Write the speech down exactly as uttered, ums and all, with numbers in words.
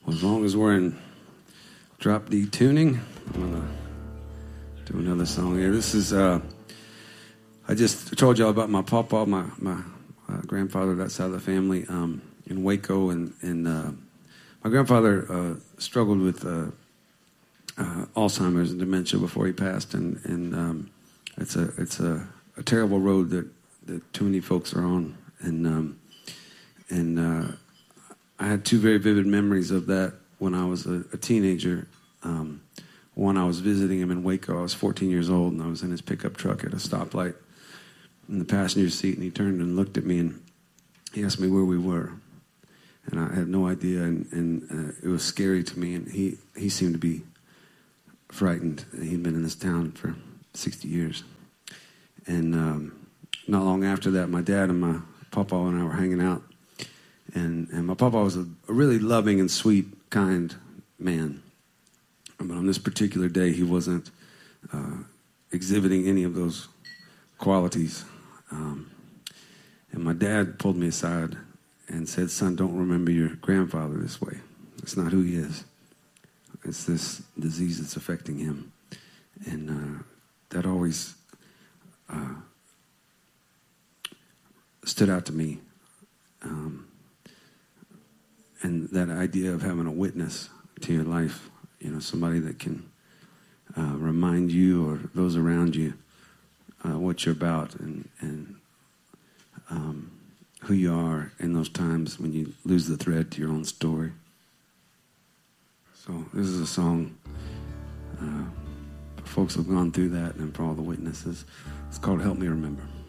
Well, as long as we're in drop D tuning, I'm going to do another song here. This is, uh, I just told y'all about my papa, my, my uh, grandfather, that side of the family, um, in Waco. And, and uh, my grandfather uh, struggled with uh, uh, Alzheimer's and dementia before he passed. And, and um, it's a it's a, a terrible road that, that too many folks are on. And, um, and uh, I had two very vivid memories of that when I was a, a teenager. Um, one, I was visiting him in Waco. I was fourteen years old, and I was in his pickup truck at a stoplight in the passenger seat, and he turned and looked at me, and he asked me where we were. And I had no idea, and, and uh, it was scary to me, and he, he seemed to be frightened. He'd been in this town for sixty years. And um, not long after that, my dad and my papa and I were hanging out. And, and my papa was a, a really loving and sweet, kind man. But on this particular day, he wasn't uh, exhibiting any of those qualities. Um, and my dad pulled me aside and said, "Son, don't remember your grandfather this way. It's not who he is. It's this disease that's affecting him." And uh, that always uh, stood out to me. Um, and that idea of having a witness to your life, you know, somebody that can uh, remind you or those around you uh, what you're about and, and um, who you are in those times when you lose the thread to your own story. So this is a song uh, for folks who've gone through that and for all the witnesses. It's called Help Me Remember.